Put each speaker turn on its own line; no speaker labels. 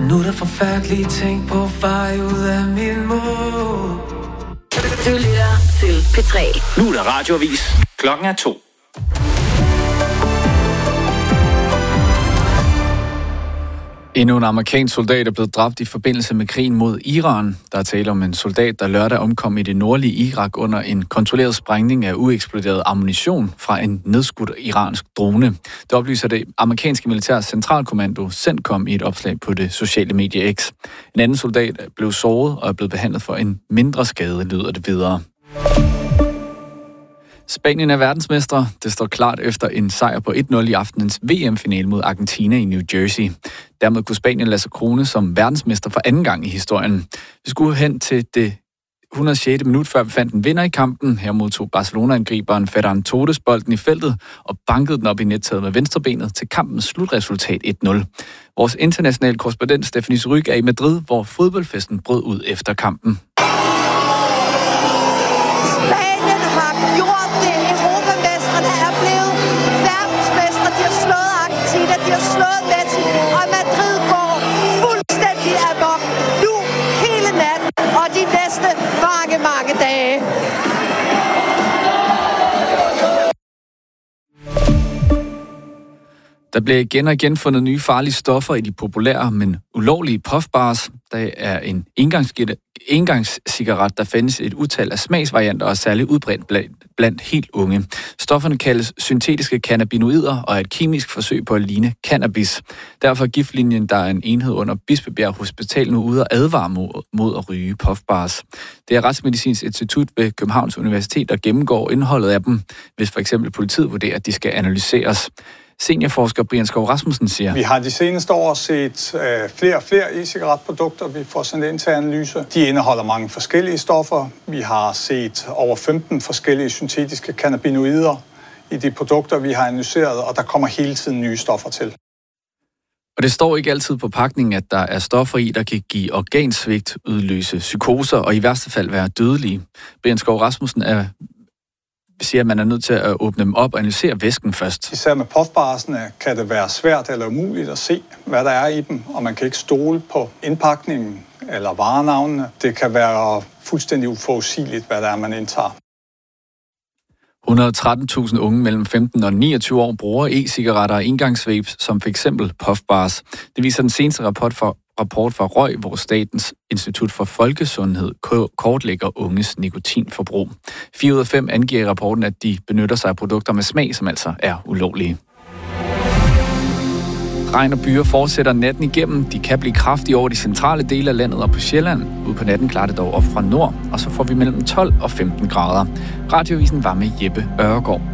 Nu er der forfærdelige ting på vej ud af min mund.
Du lytter til P3.
Nu er der radioavis. Klokken er 2.
Endnu en amerikansk soldat er blevet dræbt i forbindelse med krigen mod Iran. Der er tale om en soldat, der lørdag omkom i det nordlige Irak under en kontrolleret sprængning af ueksploderet ammunition fra en nedskudt iransk drone. Det oplyser det amerikanske militærs centralkommando CENTCOM i et opslag på det sociale medie X. En anden soldat blev såret og er blevet behandlet for en mindre skade, lyder det videre. Spanien er verdensmestre. Det står klart efter en sejr på 1-0 i aftenens VM-finale mod Argentina i New Jersey. Dermed kunne Spanien lade sig krone som verdensmester for anden gang i historien. Vi skulle hen til det 106. minut, før vi fandt en vinder i kampen. Her modtog Barcelona-angriberen Ferran Torres bolden i feltet og bankede den op i nettaget med venstrebenet til kampens slutresultat 1-0. Vores internationale korrespondent Stephanie Ryg er i Madrid, hvor fodboldfesten brød ud efter kampen.
Mange dage.
Der bliver igen og igen fundet nye farlige stoffer i de populære, men ulovlige puffbars. Der er en engangscigaret, der findes et utal af smagsvarianter og er særligt udbredt blandt helt unge. Stofferne kaldes syntetiske cannabinoider og er et kemisk forsøg på at ligne cannabis. Derfor er giftlinjen, der er en enhed under Bispebjerg Hospital, nu ude og advare mod at ryge puffbars. Det er Retsmedicinsk Institut ved Københavns Universitet, der gennemgår indholdet af dem, hvis for eksempel politiet vurderer, at de skal analyseres. Seniorforsker Brian Skov Rasmussen siger:
Vi har de seneste år set flere og flere e-cigaretprodukter, vi får sendt ind til analyse. De indeholder mange forskellige stoffer. Vi har set over 15 forskellige syntetiske cannabinoider i de produkter, vi har analyseret, og der kommer hele tiden nye stoffer til.
Og det står ikke altid på pakningen, at der er stoffer i, der kan give organsvigt, udløse psykoser og i værste fald være dødelige. Brian Skov Rasmussen siger, at man er nødt til at åbne dem op og analysere væsken først.
Især med puffbarsene kan det være svært eller umuligt at se, hvad der er i dem, og man kan ikke stole på indpakningen eller varenavnene. Det kan være fuldstændig uforudsigeligt, hvad der er, man indtager.
113.000 unge mellem 15 og 29 år bruger e-cigaretter og engangsvapes som f.eks. puffbars. Det viser den seneste rapport fra Røg, hvor Statens Institut for Folkesundhed kortlægger unges nikotinforbrug. 4 ud af 5 angiver i rapporten, at de benytter sig af produkter med smag, som altså er ulovlige. Regn og byer fortsætter natten igennem. De kan blive kraftige over de centrale dele af landet og på Sjælland. Ude på natten klarer det dog op fra nord, og så får vi mellem 12 og 15 grader. Radioavisen var med Jeppe Ørgaard.